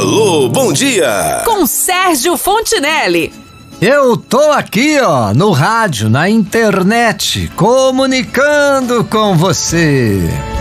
Alô, bom dia! Com Sérgio Fontinelli. Eu tô aqui, no rádio, na internet, comunicando com você.